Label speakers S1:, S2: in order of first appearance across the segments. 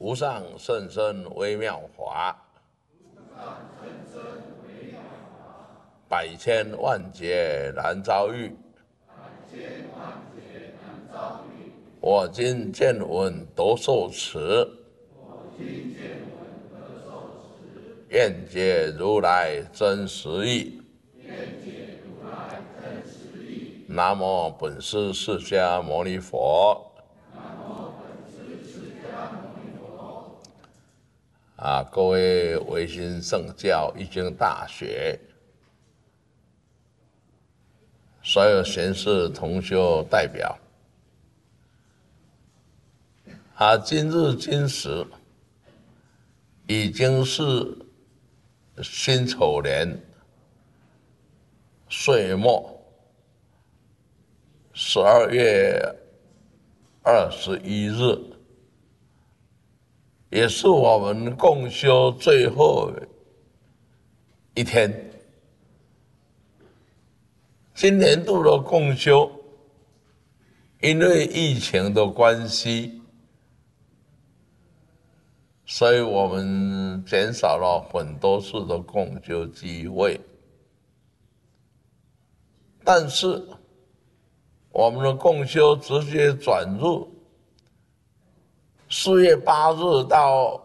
S1: 无上甚深微妙法，百千万劫难遭遇。我今见闻得受持，愿解如来真实义。南无本师释迦牟尼佛。各位维新圣教易经大学所有贤士同修代表，今日今时已经是辛丑年岁末12月21日，也是我们共修最后一天。今年度的共修，因为疫情的关系，所以我们减少了很多次的共修机会。但是我们的共修直接转入4月8日到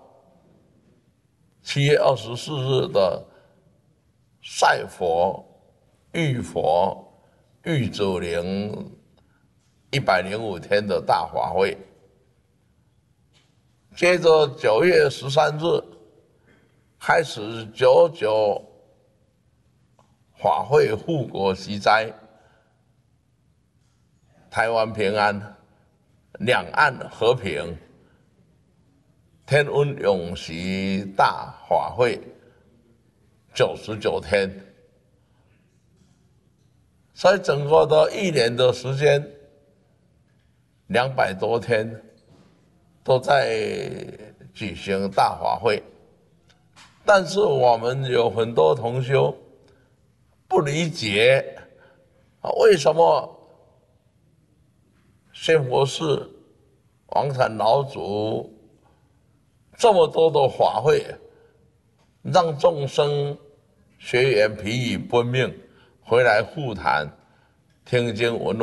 S1: 7月24日的赛佛、浴佛、浴祖灵105天的大法会，接着9月13日开始99法会护国息灾，台湾平安，两岸和平，天恩永续大法会99天。所以整个的1年的时间200多天都在举行大法会。但是我们有很多同修不理解为什么仙佛寺王禅老祖这么多的法会，让众生学员疲于奔命回来护坛听经闻